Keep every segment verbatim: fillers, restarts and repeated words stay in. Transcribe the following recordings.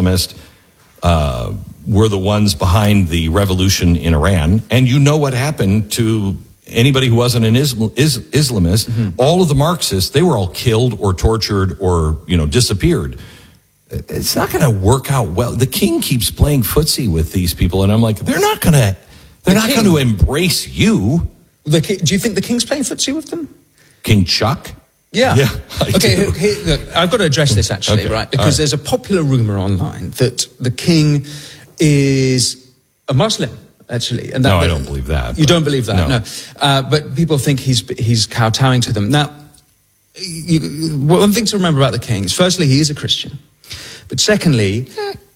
Islamists uh, were the ones behind the revolution in Iran. And you know what happened to anybody who wasn't an Islam, is, Islamist. Mm-hmm. All of the Marxists, they were all killed or tortured or, you know, disappeared. It's not going to work out well. The king keeps playing footsie with these people, and I'm like, they're not going to, they're the not going to embrace you. The king, do you think the king's playing footsie with them? King Chuck? Yeah. Yeah. Okay, here, here, look, I've got to address this actually, okay. right? Because right. there's a popular rumor online that the king is a Muslim, actually. And that, no, I that, don't believe that. You don't believe that? No. no. Uh, but people think he's he's kowtowing to them. Now, you, one thing to remember about the king is, firstly, he is a Christian. But secondly,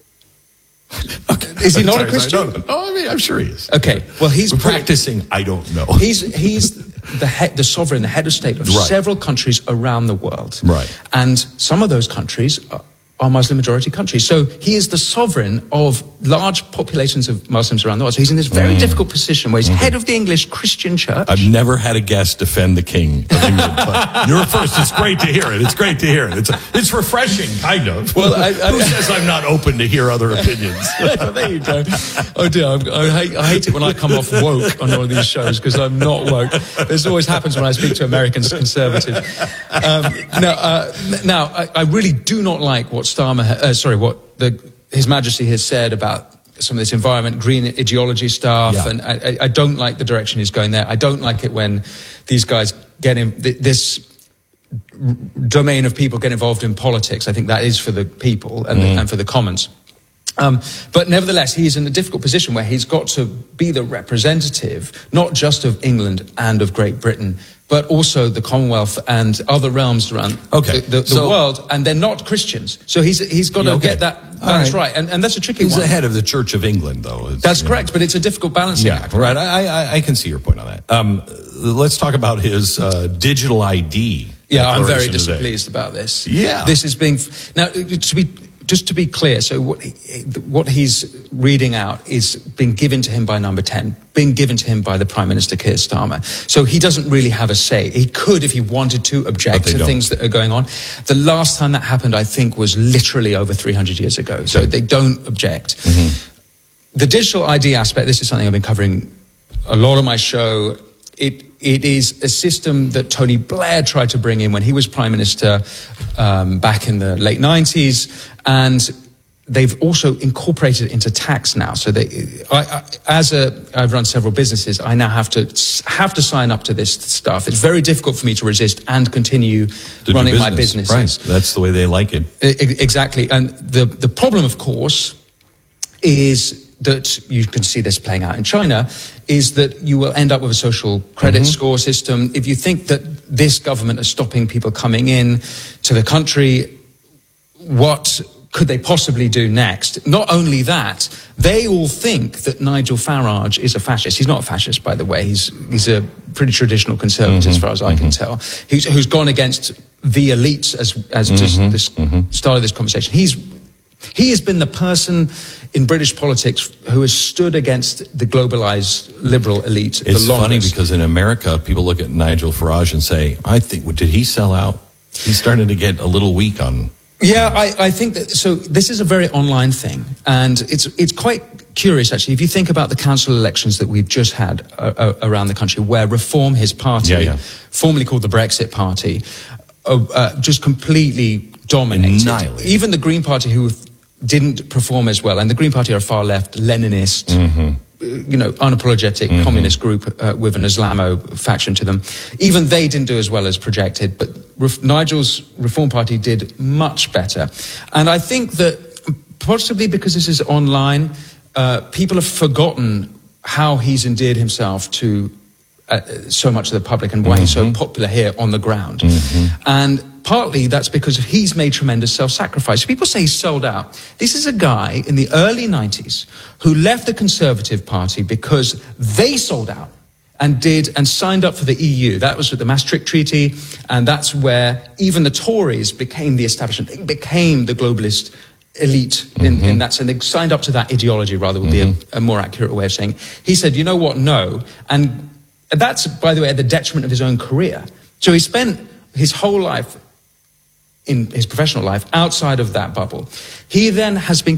okay. is he not sorry, a Christian? Sorry, no, no, I mean, I'm sure he is. Okay, well, he's but practicing. I don't know. He's he's the head, the sovereign, the head of state of right. several countries around the world. Right, and some of those countries are, are Muslim majority countries. So he is the sovereign of large populations of Muslims around the world. So he's in this very mm. difficult position where he's mm-hmm. head of the English Christian church. I've never had a guest defend the king of England. But you're first. It's great to hear it. It's great to hear it. It's it's refreshing, kind of. Well, I, I, who says I'm not open to hear other opinions? There you go. Oh dear, I'm, I, hate, I hate it when I come off woke on one of these shows because I'm not woke. This always happens when I speak to Americans conservatives. Um, now, uh, now I, I really do not like what Starmer, uh, sorry, what the, His Majesty has said about some of this environment, green ideology stuff, yeah. and I, I don't like the direction he's going there. I don't like it when these guys get in this domain of people get involved in politics. I think that is for the people and, mm. the, and for the commons. Um, but nevertheless, he is in a difficult position where he's got to be the representative, not just of England and of Great Britain, but also the Commonwealth and other realms around okay. the, the, the so, world, and they're not Christians. So he's he's got to okay. get that balance right. right, and, and that's a tricky he's one. He's the head of the Church of England, though. It's, that's correct, know. But it's a difficult balancing yeah, act. Right, I, I, I can see your point on that. Um, let's talk about his uh, digital I D. Yeah, I'm very displeased about this. Yeah. This is being... Now, to be... Just to be clear, so what, he, what he's reading out is being given to him by Number ten, being given to him by the Prime Minister, Keir Starmer. So he doesn't really have a say. He could, if he wanted to, object to don't. things that are going on. The last time that happened, I think, was literally over three hundred years ago. So they don't object. Mm-hmm. The digital I D aspect, this is something I've been covering a lot of my show. It It is a system that Tony Blair tried to bring in when he was Prime Minister um, back in the late nineties, and they've also incorporated it into tax now. So they, I, I, as a, I've run several businesses, I now have to have to sign up to this stuff. It's very difficult for me to resist and continue to running business. my businesses. Right, that's the way they like it. I, exactly, and the the problem, of course, is that you can see this playing out in China, is that you will end up with a social credit mm-hmm. score system. If you think that this government is stopping people coming in to the country, what could they possibly do next? Not only that, they all think that Nigel Farage is a fascist. He's not a fascist, by the way. He's he's a pretty traditional conservative, mm-hmm. as far as I mm-hmm. can tell, who's, who's gone against the elites, as, as mm-hmm. just this mm-hmm. started this conversation. He's He has been the person in British politics who has stood against the globalized liberal elite the longest. It's funny because in America, people look at Nigel Farage and say, I think, did he sell out? He's starting to get a little weak on... Yeah, I, I think that, so this is a very online thing, and it's it's quite curious, actually, if you think about the council elections that we've just had uh, uh, around the country, where Reform, his party, yeah, yeah. formerly called the Brexit Party, uh, uh, just completely dominated. Annihilated. Even the Green Party, who didn't perform as well, and the Green Party are a far left, Leninist, mm-hmm. you know, unapologetic mm-hmm. communist group uh, with an Islamo faction to them. Even they didn't do as well as projected, but Re- Nigel's Reform Party did much better. And I think that possibly because this is online, uh, people have forgotten how he's endeared himself to uh, so much of the public and why mm-hmm. he's so popular here on the ground. Mm-hmm. And partly that's because he's made tremendous self-sacrifice. People say he's sold out. This is a guy in the early nineties who left the Conservative Party because they sold out and did and signed up for the E U. That was with the Maastricht Treaty, and that's where even the Tories became the establishment. They became the globalist elite in, mm-hmm. in that sense. They signed up to that ideology, rather, would mm-hmm. be a, a more accurate way of saying. He said, you know what, no. And that's, by the way, at the detriment of his own career. So he spent his whole life, in his professional life, outside of that bubble. He then has been